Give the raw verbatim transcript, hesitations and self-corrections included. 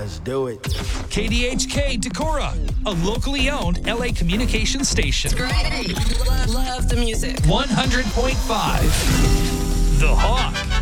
Let's do it. K D H K Decorah, a locally owned L A communication station. Great. Love, love the music. one hundred point five The Hawk.